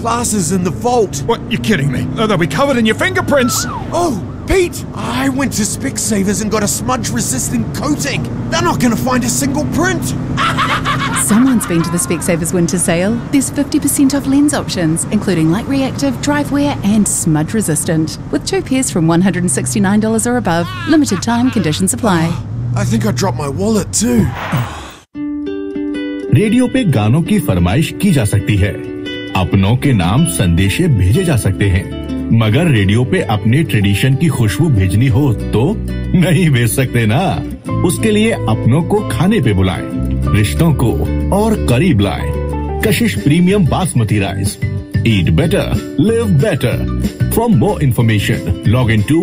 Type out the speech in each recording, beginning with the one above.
classes in the vault. What? You're kidding me? They'll be covered in your fingerprints. Oh, Pete, I went to Specsavers and got a smudge-resistant coating. They're not going to find a single print. Someone's been to the Specsavers winter sale. There's 50% off lens options, including light reactive, drive wear and smudge resistant. With 2 pairs from $169 or above. Limited time, conditions apply. I think I dropped my wallet too. Radio पे गानों की फरमाइश की जा सकती है, अपनों के नाम संदेशे भेजे जा सकते हैं, मगर रेडियो पे अपने ट्रेडिशन की खुशबू भेजनी हो तो नहीं भेज सकते ना। उसके लिए अपनों को खाने पे बुलाएं, रिश्तों को और करीब लाएं। कशिश premium basmati rice. Eat better, live better. For more information, log into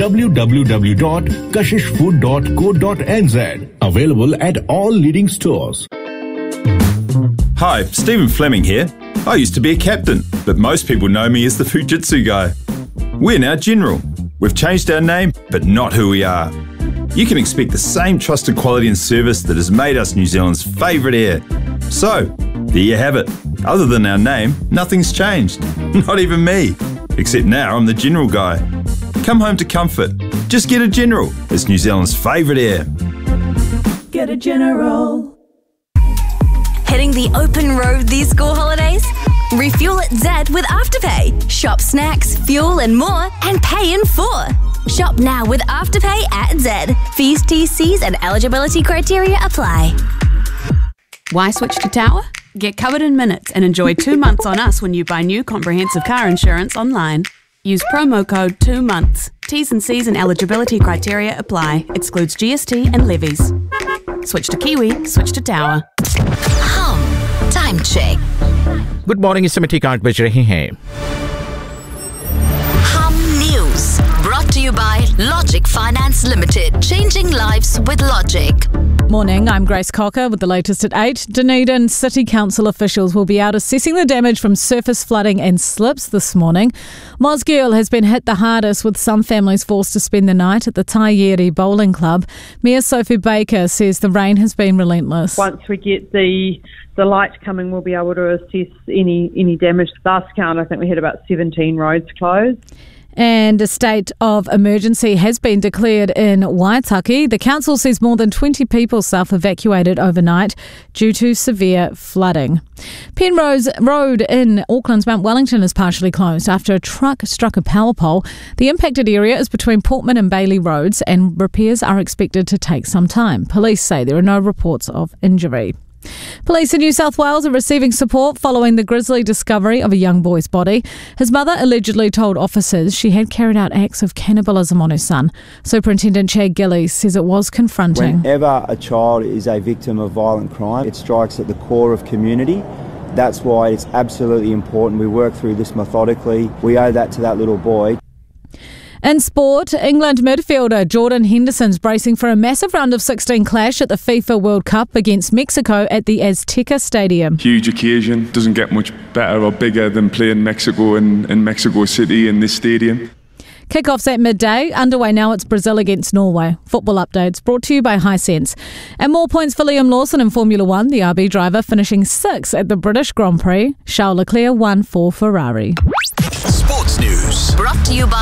www.kashishfood.co.nz. Available at all leading stores. Hi, Stephen Fleming here. I used to be a captain, but most people know me as the Fujitsu guy. We're now General. We've changed our name, but not who we are. You can expect the same trusted quality and service that has made us New Zealand's favourite air. So, there you have it. Other than our name, nothing's changed. Not even me. Except now I'm the General guy. Come home to comfort. Just get a General. It's New Zealand's favourite air. Get a General. Hitting the open road these school holidays? Refuel at Zed with Afterpay. Shop snacks, fuel and more and pay in full. Shop now with Afterpay at Zed. Fees, TCs and eligibility criteria apply. Why switch to Tower? Get covered in minutes and enjoy 2 months on us when you buy new comprehensive car insurance online. Use promo code 2 months. T's and C's and eligibility criteria apply. Excludes GST and levies. Switch to Kiwi, switch to Tower. Time check. Good morning, इस समय ठीक 8 बज रहे हैं। Hum News. Brought to you by Logic Finance Limited. Changing lives with Logic. Morning, I'm Grace Cocker with the latest at 8. Dunedin City Council officials will be out assessing the damage from surface flooding and slips this morning. Mosgiel has been hit the hardest, with some families forced to spend the night at the Taieri Bowling Club. Mayor Sophie Baker says the rain has been relentless. Once we get the light coming, we'll be able to assess any damage. Last count, I think we had about 17 roads closed. And a state of emergency has been declared in Waitaki. The council says more than 20 people self-evacuated overnight due to severe flooding. Penrose Road in Auckland's Mount Wellington is partially closed after a truck struck a power pole. The impacted area is between Portman and Bailey Roads, and repairs are expected to take some time. Police say there are no reports of injury. Police in New South Wales are receiving support following the grisly discovery of a young boy's body. His mother allegedly told officers she had carried out acts of cannibalism on her son. Superintendent Chad Gillies says it was confronting. Whenever a child is a victim of violent crime, it strikes at the core of community. That's why it's absolutely important we work through this methodically. We owe that to that little boy. In sport, England midfielder Jordan Henderson's bracing for a massive round of 16 clash at the FIFA World Cup against Mexico at the Azteca Stadium. Huge occasion, doesn't get much better or bigger than playing Mexico in Mexico City in this stadium. Kickoffs at midday. Underway now, it's Brazil against Norway. Football updates brought to you by Hisense. And more points for Liam Lawson in Formula 1, the RB driver finishing 6th at the British Grand Prix. Charles Leclerc won for Ferrari. Sports News. Brought to you by